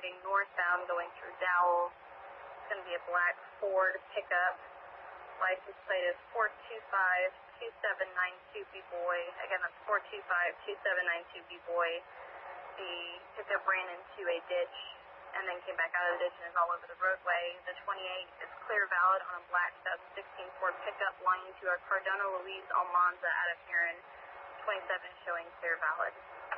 driving northbound going through Dowell. It's going to be a black Ford pickup. License plate is 425-2792 B-Boy. Again, that's 425-2792 B-Boy. The pickup ran into a ditch and then came back out of the ditch and is all over the roadway. The 28 is clear valid on a black 2016 Ford pickup lying to a Cardona Luis Almanza out of Heron. 27 showing clear valid.